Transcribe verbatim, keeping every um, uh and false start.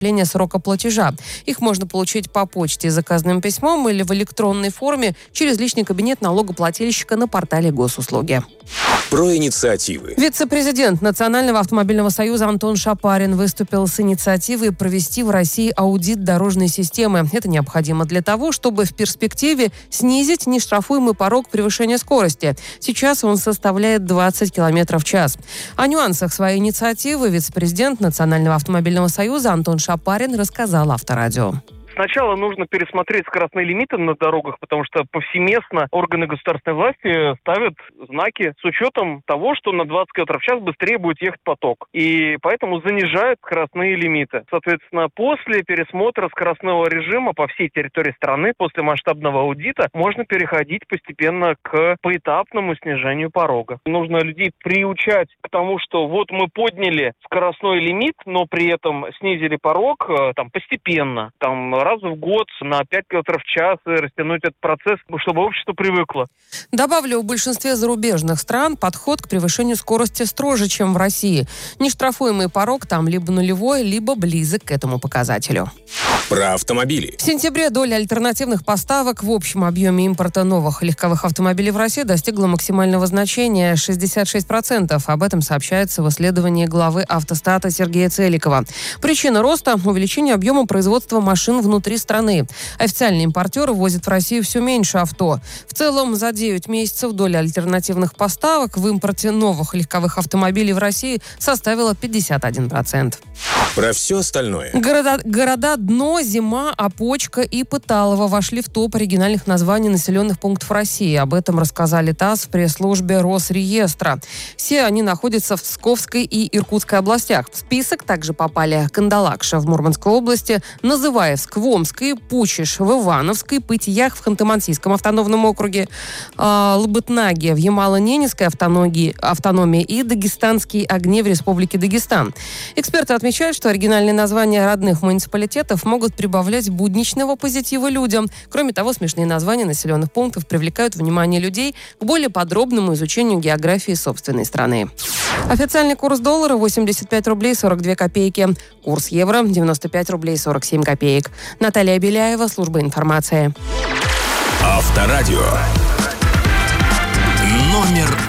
срока платежа. Их можно получить по почте заказным письмом или в электронной форме через личный кабинет налогоплательщика на портале госуслуги. Про инициативы. Вице-президент Национального автомобильного союза Антон Шапарин выступил с инициативой провести в России аудит дорожной системы. Это необходимо для того, чтобы в перспективе снизить нештрафуемый порог превышения скорости. Сейчас он составляет двадцать километров в час. О нюансах своей инициативы вице-президент Национального автомобильного союза Антон Шапарин рассказал Авторадио. Сначала нужно пересмотреть скоростные лимиты на дорогах, потому что повсеместно органы государственной власти ставят знаки с учетом того, что на двадцать километров в час быстрее будет ехать поток. И поэтому занижают скоростные лимиты. Соответственно, после пересмотра скоростного режима по всей территории страны, после масштабного аудита, можно переходить постепенно к поэтапному снижению порога. Нужно людей приучать к тому, что вот мы подняли скоростной лимит, но при этом снизили порог там, постепенно, там, раз в год на пять километров в час и растянуть этот процесс, чтобы общество привыкло. Добавлю, в большинстве зарубежных стран подход к превышению скорости строже, чем в России. Нештрафуемый порог там либо нулевой, либо близок к этому показателю. Про автомобили. В сентябре доля альтернативных поставок в общем объеме импорта новых легковых автомобилей в России достигла максимального значения шестьдесят шесть процентов. Об этом сообщается в исследовании главы Автостата Сергея Целикова. Причина роста – увеличение объема производства машин внутри страны. Официальные импортеры возят в Россию все меньше авто. В целом, за девять месяцев доля альтернативных поставок в импорте новых легковых автомобилей в России составила пятьдесят один процент. Про все остальное. Города, города Дно, Зима, Опочка и Пыталово вошли в топ оригинальных названий населенных пунктов России. Об этом рассказали ТАСС в пресс-службе Росреестра. Все они находятся в Псковской и Иркутской областях. В список также попали Кандалакша в Мурманской области, Называевск в Омской, Пучеж в Ивановской, Пытьях в Ханты-Мансийском автономном округе, э, Лабытнаги в Ямало-Ненецкой автономии, автономии и Дагестанские огни в Республике Дагестан. Эксперты отмечают, что оригинальные названия родных муниципалитетов могут прибавлять будничного позитива людям. Кроме того, смешные названия населенных пунктов привлекают внимание людей к более подробному изучению географии собственной страны. Официальный курс доллара восемьдесят пять рублей сорок две копейки. Курс евро девяносто пять рублей сорок семь копеек. Наталья Беляева, служба информации. Авторадио. Номер